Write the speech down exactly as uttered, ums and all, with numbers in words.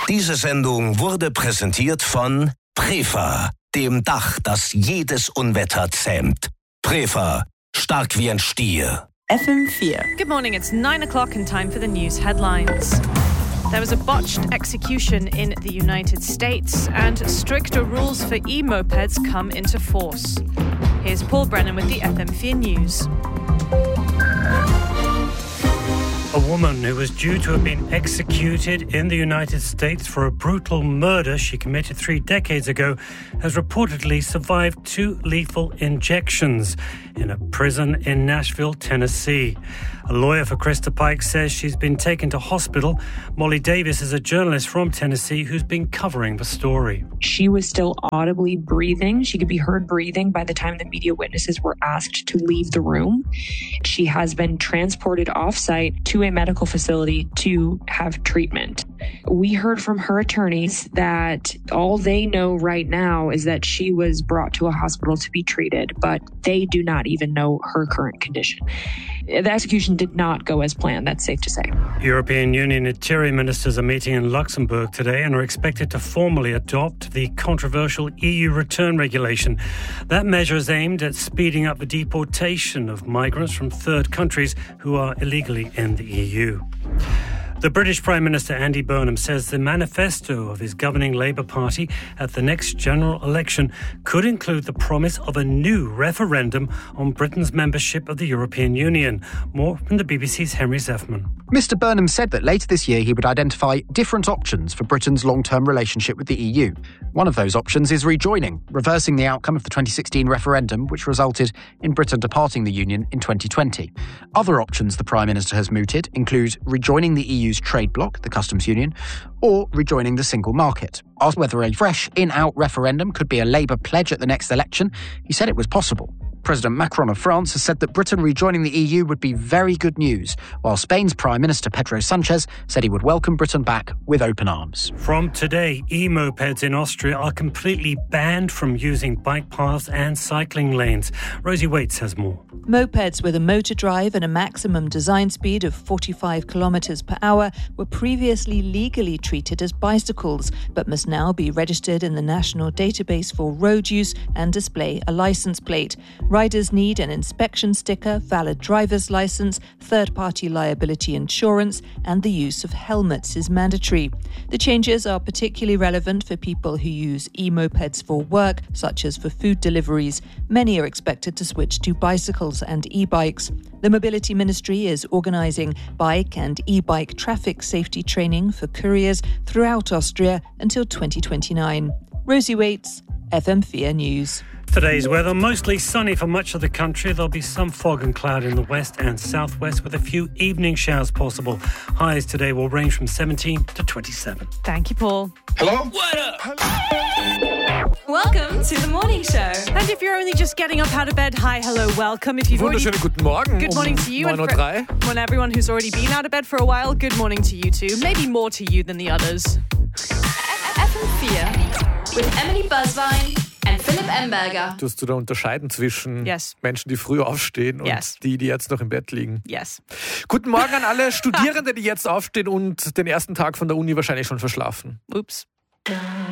Diese Sendung wurde präsentiert von Prefa, dem Dach, das jedes Unwetter zähmt. Prefa, stark wie ein Stier. F M four. Good morning, it's nine o'clock and time for the news headlines. There was a botched execution in the United States and stricter rules for e-mopeds come into force. Here's Paul Brennan with the F M four News. A woman who was due to have been executed in the United States for a brutal murder she committed three decades ago has reportedly survived two lethal injections in a prison in Nashville, Tennessee. A lawyer for Krista Pike says she's been taken to hospital. Molly Davis is a journalist from Tennessee who's been covering the story. She was still audibly breathing. She could be heard breathing by the time the media witnesses were asked to leave the room. She has been transported off-site to a medical facility to have treatment. We heard from her attorneys that all they know right now is that she was brought to a hospital to be treated, but they do not even know her current condition. The execution did not go as planned, that's safe to say. European Union Interior Ministers are meeting in Luxembourg today and are expected to formally adopt the controversial E U return regulation. That measure is aimed at speeding up the deportation of migrants from third countries who are illegally in the E U. The British Prime Minister Andy Burnham says the manifesto of his governing Labour Party at the next general election could include the promise of a new referendum on Britain's membership of the European Union. More from the B B C's Henry Zeffman. Mister Burnham said that later this year he would identify different options for Britain's long-term relationship with the E U. One of those options is rejoining, reversing the outcome of the twenty sixteen referendum, which resulted in Britain departing the Union in twenty twenty. Other options the Prime Minister has mooted include rejoining the E U's trade bloc, the customs union, or rejoining the single market. Asked whether a fresh in-out referendum could be a Labour pledge at the next election, he said it was possible. President Macron of France has said that Britain rejoining the E U would be very good news, while Spain's Prime Minister Pedro Sanchez said he would welcome Britain back with open arms. From today, e-mopeds in Austria are completely banned from using bike paths and cycling lanes. Rosie Waits has more. Mopeds with a motor drive and a maximum design speed of forty-five kilometres per hour were previously legally treated as bicycles, but must now be registered in the National Database for Road Use and display a licence plate. Riders need an inspection sticker, valid driver's licence, third-party liability insurance, and the use of helmets is mandatory. The changes are particularly relevant for people who use e-mopeds for work, such as for food deliveries. Many are expected to switch to bicycles and e-bikes. The Mobility Ministry is organising bike and e-bike traffic safety training for couriers throughout Austria until twenty twenty-nine. Rosie Waits, F M four News. Today's weather, mostly sunny for much of the country. There'll be some fog and cloud in the west and southwest with a few evening showers possible. Highs today will range from seventeen to twenty-seven. Thank you, Paul. Hello? What up? Welcome to the morning show. And if you're only just getting up out of bed, hi, hello, welcome. If you've already, Wunderschönen guten Morgen. good morning to you. nine Uhr And drei. for well, everyone who's already been out of bed for a while, good morning to you too. Maybe more to you than the others. F M four with Emily Buzzvine and Philipp Emberger. Tust du da unterscheiden zwischen Yes. Menschen, die früh aufstehen und Yes. die, die jetzt noch im Bett liegen? Yes. Guten Morgen an alle Studierende, die jetzt aufstehen und den ersten Tag von der Uni wahrscheinlich schon verschlafen. Oops.